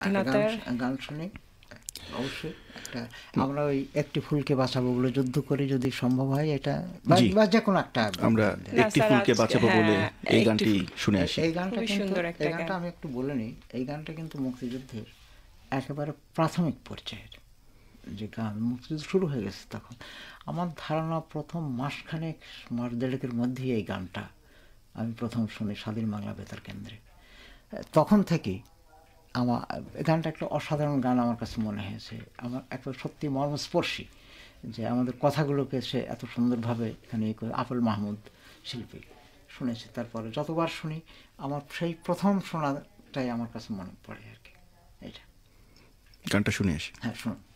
গান শুনি অবশ্যই। একটা আমরা ওই একটি ফুলকে বাঁচাবো বলে যুদ্ধ করি, যদি সম্ভব হয় এটা, বা যে কোনো একটা আমরা একটি ফুলকে বাঁচাবো বলে এই গানটি শুনে আসি। এই গানটা কিন্তু, এই গানটা আমি একটু বলে নিই, এই গানটা কিন্তু মুক্তিযুদ্ধের একেবারে প্রাথমিক পর্যায়ের যে গান, মুক্তিযুদ্ধ শুরু হয়ে গেছে তখন। আমার ধারণা প্রথম মাসখানেক, মাস দেড়েকের মধ্যেই এই গানটা আমি প্রথম শুনি স্বাধীন বাংলা বেতার কেন্দ্রে। তখন থেকেই আমার গানটা একটা অসাধারণ গান আমার কাছে মনে হয়েছে। আমার একটা সত্যি মর্মস্পর্শী, যে আমাদের কথাগুলোকে সে এত সুন্দরভাবে এখানে আপেল মাহমুদ শিল্পী শুনেছে। তারপরে যতবার শুনি আমার সেই প্রথম শোনাটাই আমার কাছে মনে পড়ে আর কি। এটা গানটা শুনে আসি। হ্যাঁ, শুনুন।